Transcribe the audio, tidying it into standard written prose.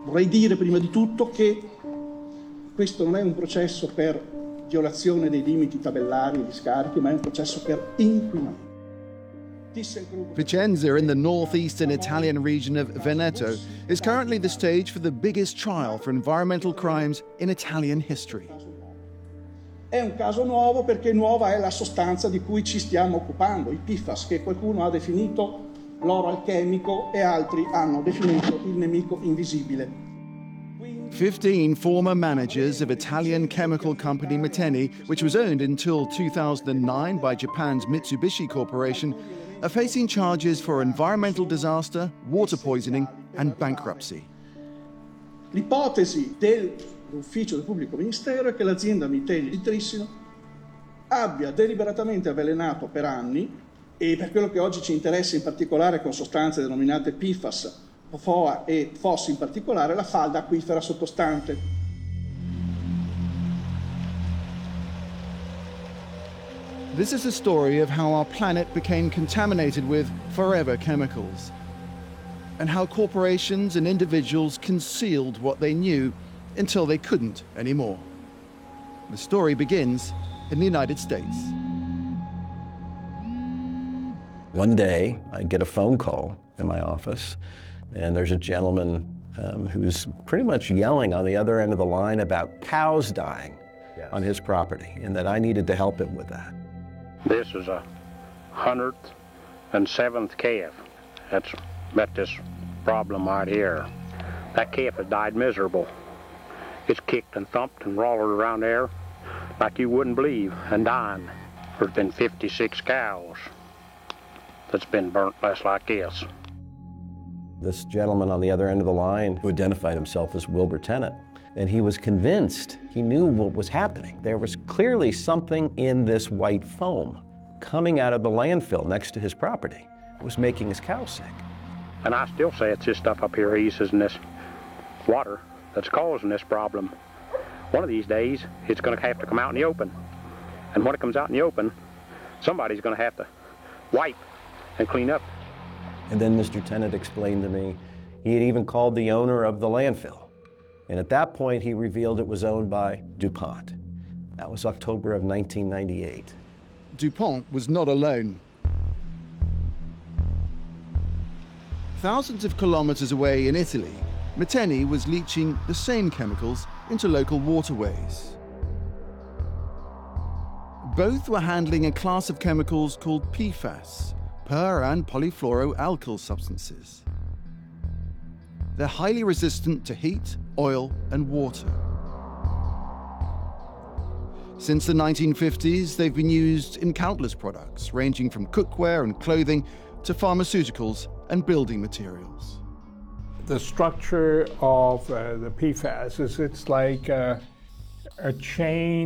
Vorrei dire prima di tutto che questo non è un processo per violazione dei limiti tabellari di scarichi, ma è un processo per inquinamento. Vicenza, in the northeastern Italian region of Veneto, is currently the stage for the biggest trial for environmental crimes in Italian history. È un caso nuovo perché nuova è la sostanza di cui ci stiamo occupando, i PFAS, che qualcuno ha definito l'oro alchemico e altri hanno definito il nemico invisibile. 15 former managers of Italian chemical company Miteni, which was owned until 2009 by Japan's Mitsubishi Corporation, are facing charges for environmental disaster, water poisoning and bankruptcy. L'ipotesi dell'ufficio del pubblico ministero è che l'azienda Miteni di Trissino abbia deliberatamente avvelenato per anni, e per quello che oggi ci interessa in particolare con sostanze denominate PFAS, PFOA e FOS in particolare, la falda acquifera sottostante. This is a story of how our planet became contaminated with forever chemicals, and how corporations and individuals concealed what they knew until they couldn't anymore. The story begins in the United States. One day, I get a phone call in my office, and there's a gentleman who's pretty much yelling on the other end of the line about cows dying on his property, and that I needed to help him with that. This is a 107th calf that's met this problem right here. That calf has died miserable. It's kicked and thumped and rollered around there like you wouldn't believe, and dying. There's been 56 cows that's been burnt less like this. This gentleman on the other end of the line, who identified himself as Wilbur Tennant, and he was convinced, he knew what was happening. There was clearly something in this white foam coming out of the landfill next to his property. It was making his cows sick. And I still say it's this stuff up here, he says, in this water that's causing this problem. One of these days, it's going to have to come out in the open. And when it comes out in the open, somebody's going to have to wipe and clean up. And then Mr. Tennant explained to me he had even called the owner of the landfill. And at that point, he revealed it was owned by DuPont. That was October of 1998. DuPont was not alone. Thousands of kilometers away in Italy, Miteni was leaching the same chemicals into local waterways. Both were handling a class of chemicals called PFAS, per- and polyfluoroalkyl substances. They're highly resistant to heat, oil, and water. Since the 1950s, they've been used in countless products, ranging from cookware and clothing to pharmaceuticals and building materials. The structure of the PFAS is it's like a chain